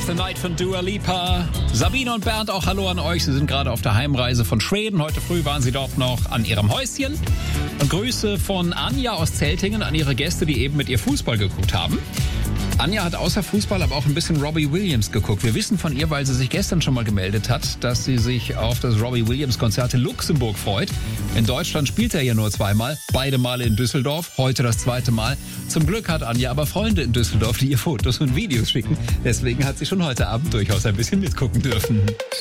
is the Night von Dua Lipa. Sabine und Bernd, auch hallo an euch. Sie sind gerade auf der Heimreise von Schweden. Heute früh waren sie dort noch an ihrem Häuschen. Und Grüße von Anja aus Zeltingen an ihre Gäste, die eben mit ihr Fußball geguckt haben. Anja hat außer Fußball aber auch ein bisschen Robbie Williams geguckt. Wir wissen von ihr, weil sie sich gestern schon mal gemeldet hat, dass sie sich auf das Robbie Williams Konzert in Luxemburg freut. In Deutschland spielt er ja nur zweimal, beide Male in Düsseldorf, heute das zweite Mal. Zum Glück hat Anja aber Freunde in Düsseldorf, die ihr Fotos und Videos schicken. Deswegen hat sie schon heute Abend durchaus ein bisschen mitgucken dürfen.